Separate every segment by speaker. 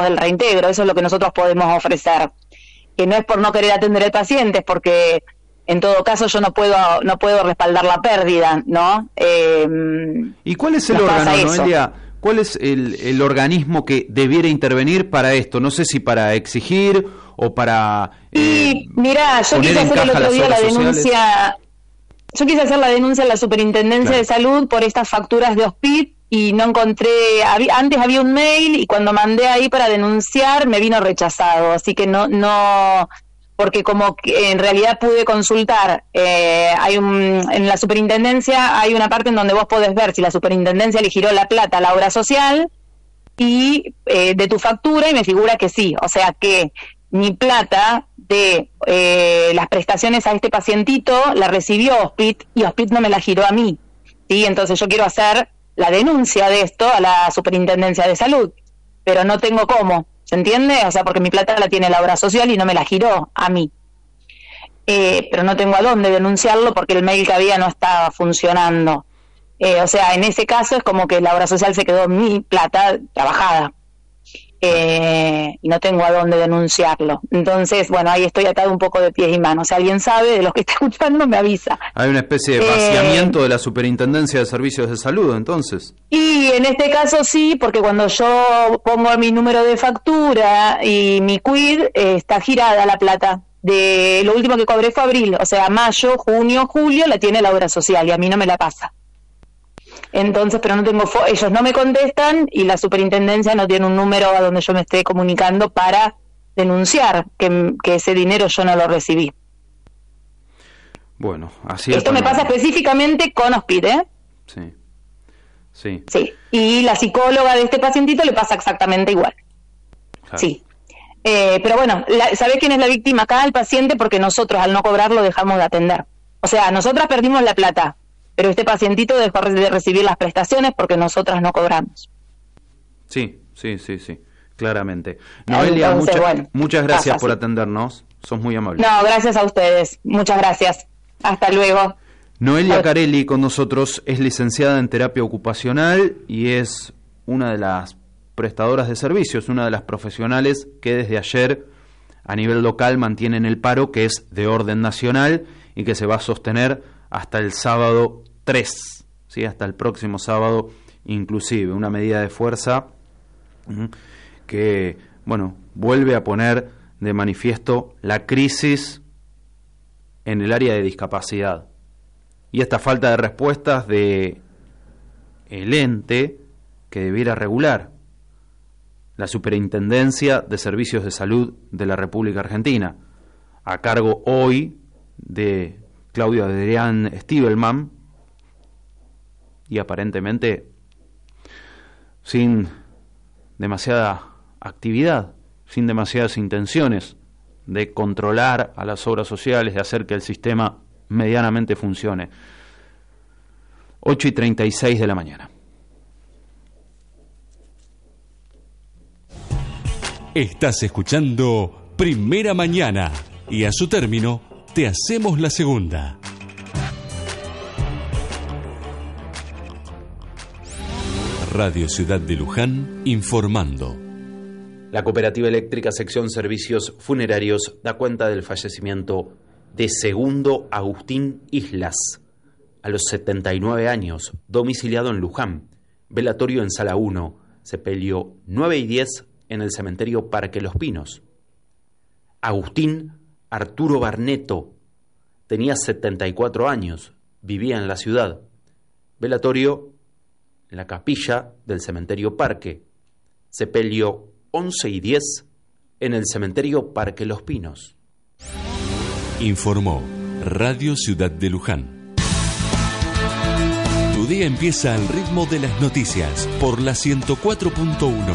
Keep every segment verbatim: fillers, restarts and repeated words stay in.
Speaker 1: del reintegro. Eso es lo que nosotros podemos ofrecer, que no es por no querer atender al paciente, es porque en todo caso yo no puedo no puedo respaldar la pérdida, ¿no? Eh,
Speaker 2: ¿Y cuál es el órgano, Noelia? ¿Cuál es el, el organismo que debiera intervenir para esto? No sé si para exigir o para
Speaker 1: eh, y mira, yo quise hacer el otro día la denuncia, yo quise hacer la denuncia en la Superintendencia claro. de Salud por estas facturas de Hospit y no encontré, había, antes había un mail y cuando mandé ahí para denunciar me vino rechazado, así que no, no, porque como que en realidad pude consultar, eh, hay un, en la Superintendencia hay una parte en donde vos podés ver si la Superintendencia le giró la plata a la obra social y eh, de tu factura y me figura que sí, o sea que mi plata de eh, las prestaciones a este pacientito la recibió Hospit y Hospit no me la giró a mí, ¿sí? Entonces yo quiero hacer la denuncia de esto a la Superintendencia de Salud, pero no tengo cómo, ¿se entiende? O sea, porque mi plata la tiene la obra social y no me la giró a mí. Eh, pero no tengo a dónde denunciarlo porque el mail que había no estaba funcionando. Eh, o sea, en ese caso es como que la obra social se quedó mi plata trabajada. Eh, y no tengo a dónde denunciarlo. Entonces, bueno, ahí estoy atado un poco de pies y manos. Si alguien sabe de los que está escuchando, me avisa.
Speaker 2: Hay una especie de vaciamiento eh, de la Superintendencia de Servicios de Salud, entonces.
Speaker 1: Y en este caso sí, porque cuando yo pongo mi número de factura y mi quid, eh, está girada la plata. De lo último que cobré fue abril, o sea, mayo, junio, julio la tiene la obra social y a mí no me la pasa. Entonces, pero no tengo, fo- ellos no me contestan y la Superintendencia no tiene un número a donde yo me esté comunicando para denunciar que, que ese dinero yo no lo recibí.
Speaker 2: Bueno, así
Speaker 1: Esto me pasa específicamente con Hospit, ¿eh?
Speaker 2: Sí, sí.
Speaker 1: Sí, y la psicóloga de este pacientito le pasa exactamente igual. Claro. Sí. Eh, pero bueno, la, ¿sabe quién es la víctima acá? El paciente, porque nosotros al no cobrarlo dejamos de atender. O sea, nosotras perdimos la plata, pero este pacientito dejó de recibir las prestaciones porque nosotras no cobramos.
Speaker 2: Sí, sí, sí, sí, claramente. Noelia, Entonces, mucha, bueno, muchas gracias por atendernos, sos muy amable.
Speaker 1: No, gracias a ustedes, muchas gracias. Hasta luego.
Speaker 2: Noelia Carelli con nosotros, es licenciada en terapia ocupacional y es una de las prestadoras de servicios, una de las profesionales que desde ayer a nivel local mantienen el paro, que es de orden nacional y que se va a sostener hasta el sábado tres, ¿sí? Hasta el próximo sábado inclusive, una medida de fuerza que, bueno, vuelve a poner de manifiesto la crisis en el área de discapacidad y esta falta de respuestas de el ente que debiera regular, la Superintendencia de Servicios de Salud de la República Argentina, a cargo hoy de Claudio Adrián Stiebelman, y aparentemente sin demasiada actividad, sin demasiadas intenciones de controlar a las obras sociales, de hacer que el sistema medianamente funcione. ocho y treinta y seis de la mañana.
Speaker 3: Estás escuchando Primera Mañana y a su término te hacemos la segunda. Radio Ciudad de Luján informando.
Speaker 2: La Cooperativa Eléctrica Sección Servicios Funerarios da cuenta del fallecimiento de Segundo Agustín Islas, a los setenta y nueve años, domiciliado en Luján, velatorio en Sala uno, sepelio nueve y diez en el cementerio Parque Los Pinos. Agustín Arturo Barneto tenía setenta y cuatro años, vivía en la ciudad. Velatorio en la capilla del cementerio Parque, sepelio once y diez en el cementerio Parque Los Pinos.
Speaker 3: Informó Radio Ciudad de Luján. Tu día empieza al ritmo de las noticias por la ciento cuatro punto uno.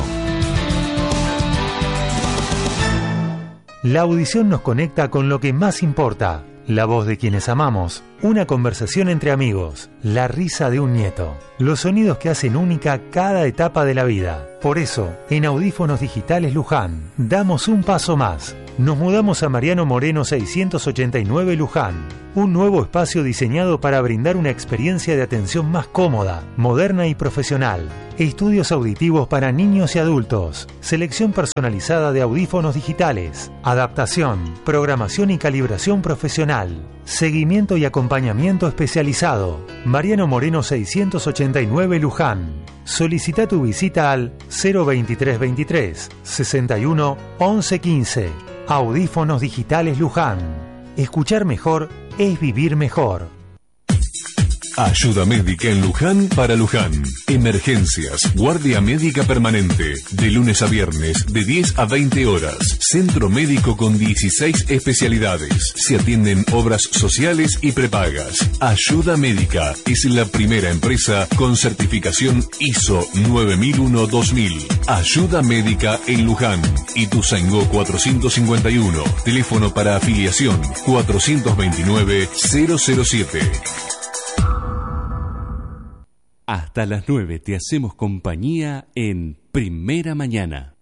Speaker 4: La audición nos conecta con lo que más importa, la voz de quienes amamos, una conversación entre amigos, la risa de un nieto, los sonidos que hacen única cada etapa de la vida. Por eso, en Audífonos Digitales Luján, damos un paso más. Nos mudamos a Mariano Moreno seiscientos ochenta y nueve Luján, un nuevo espacio diseñado para brindar una experiencia de atención más cómoda, moderna y profesional. Estudios auditivos para niños y adultos, selección personalizada de audífonos digitales, adaptación, programación y calibración profesional, seguimiento y acompañamiento especializado. Mariano Moreno seiscientos ochenta y nueve Luján. Solicita tu visita al cero veintitrés veintitrés sesenta y uno once quince. Audífonos Digitales Luján. Escuchar mejor es vivir mejor.
Speaker 5: Ayuda médica en Luján para Luján. Emergencias, guardia médica permanente, de lunes a viernes, de diez a veinte horas. Centro médico con dieciséis especialidades. Se atienden obras sociales y prepagas. Ayuda médica es la primera empresa con certificación I S O nueve mil uno dos mil. Ayuda médica en Luján. Ituzaingó cuatrocientos cincuenta y uno. Teléfono para afiliación cuatrocientos veintinueve cero cero siete.
Speaker 3: Hasta las nueve te hacemos compañía en Primera Mañana.